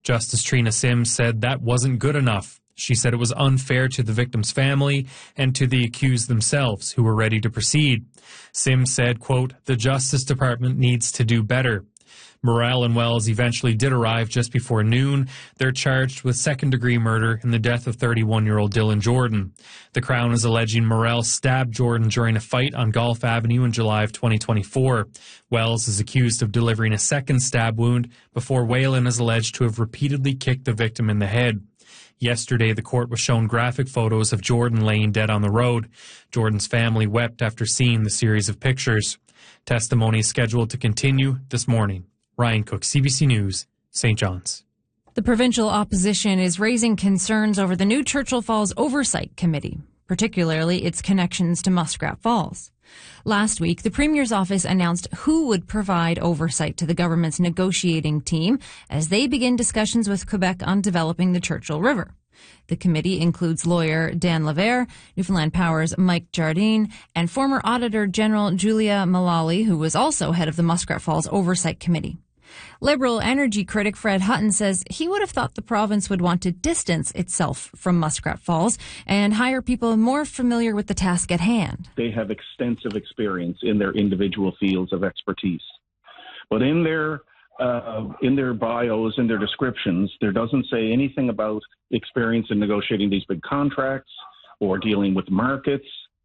Justice Trina Sims said that wasn't good enough. She said it was unfair to the victim's family and to the accused themselves, who were ready to proceed. Sims said, quote, "The Justice Department needs to do better." Morrell and Wells eventually did arrive just before noon. They're charged with second-degree murder in the death of 31-year-old Dylan Jordan. The Crown is alleging Morrell stabbed Jordan during a fight on Golf Avenue in July of 2024. Wells is accused of delivering a second stab wound before Whelan is alleged to have repeatedly kicked the victim in the head. Yesterday, the court was shown graphic photos of Jordan laying dead on the road. Jordan's family wept after seeing the series of pictures. Testimony is scheduled to continue this morning. Ryan Cook, CBC News, St. John's. The provincial opposition is raising concerns over the new Churchill Falls Oversight Committee, particularly its connections to Muskrat Falls. Last week, the Premier's office announced who would provide oversight to the government's negotiating team as they begin discussions with Quebec on developing the Churchill River. The committee includes lawyer Dan Laverre, Newfoundland Power's Mike Jardine, and former Auditor General Julia Mullally, who was also head of the Muskrat Falls Oversight Committee. Liberal energy critic Fred Hutton says he would have thought the province would want to distance itself from Muskrat Falls and hire people more familiar with the task at hand. They have extensive experience in their individual fields of expertise. But in their bios, in their descriptions, there doesn't say anything about experience in negotiating these big contracts or dealing with markets,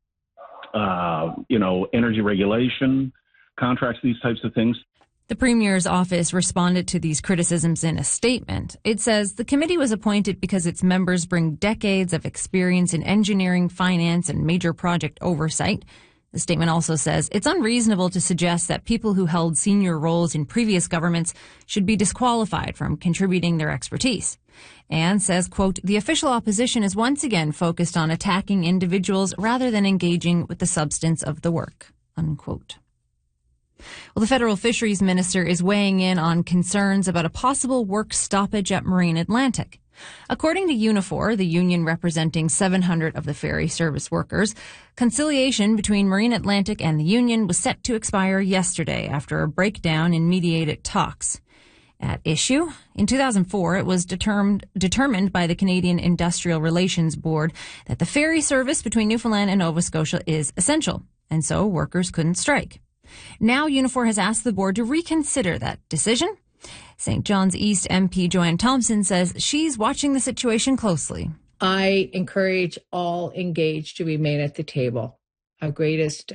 energy regulation, contracts, these types of things. The Premier's office responded to these criticisms in a statement. It says the committee was appointed because its members bring decades of experience in engineering, finance, and major project oversight. The statement also says it's unreasonable to suggest that people who held senior roles in previous governments should be disqualified from contributing their expertise. And says, quote, "The official opposition is once again focused on attacking individuals rather than engaging with the substance of the work," unquote. Well, the federal fisheries minister is weighing in on concerns about a possible work stoppage at Marine Atlantic. According to Unifor, the union representing 700 of the ferry service workers, conciliation between Marine Atlantic and the union was set to expire yesterday after a breakdown in mediated talks. At issue, in 2004, it was determined by the Canadian Industrial Relations Board that the ferry service between Newfoundland and Nova Scotia is essential, and so workers couldn't strike. Now Unifor has asked the board to reconsider that decision. St. John's East MP Joanne Thompson says she's watching the situation closely. I encourage all engaged to remain at the table. Our greatest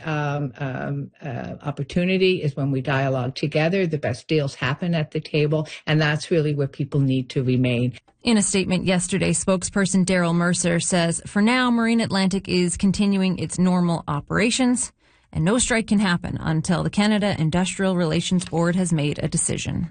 opportunity is when we dialogue together. The best deals happen at the table, and that's really where people need to remain. In a statement yesterday, spokesperson Daryl Mercer says, for now, Marine Atlantic is continuing its normal operations, and no strike can happen until the Canada Industrial Relations Board has made a decision.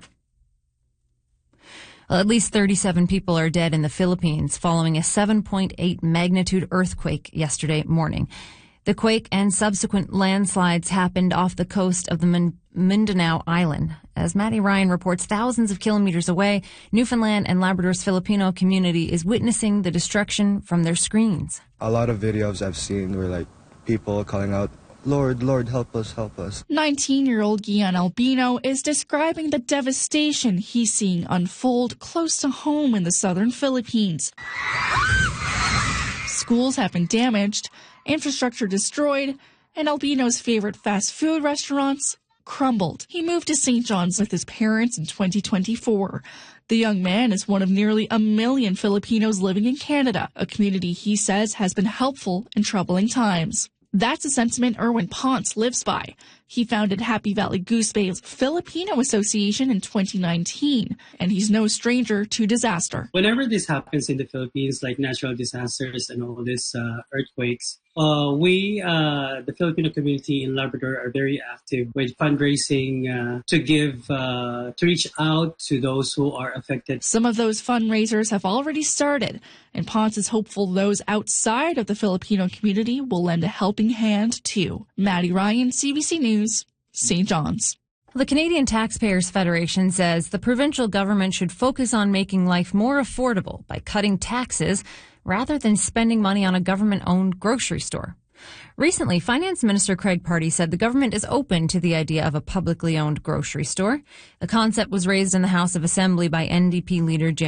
Well, at least 37 people are dead in the Philippines following a 7.8 magnitude earthquake yesterday morning. The quake and subsequent landslides happened off the coast of the Mindanao Island. As Maddie Ryan reports, thousands of kilometers away, Newfoundland and Labrador's Filipino community is witnessing the destruction from their screens. A lot of videos I've seen were like people calling out, "Lord, Lord, help us, help us." 19-year-old Gian Albino is describing the devastation he's seeing unfold close to home in the southern Philippines. Schools have been damaged, infrastructure destroyed, and Albino's favorite fast food restaurants crumbled. He moved to St. John's with his parents in 2024. The young man is one of nearly 1 million Filipinos living in Canada, a community he says has been helpful in troubling times. That's a sentiment Erwin Ponce lives by. He founded Happy Valley Goose Bay's Filipino Association in 2019, and he's no stranger to disaster. Whenever this happens in the Philippines, like natural disasters and all these earthquakes, we, the Filipino community in Labrador, are very active with fundraising to reach out to those who are affected. Some of those fundraisers have already started, and Ponce is hopeful those outside of the Filipino community will lend a helping hand too. Maddie Ryan, CBC News, St. John's. The Canadian Taxpayers Federation says the provincial government should focus on making life more affordable by cutting taxes rather than spending money on a government-owned grocery store. Recently, Finance Minister Craig Pardy said the government is open to the idea of a publicly owned grocery store. The concept was raised in the House of Assembly by NDP leader Jim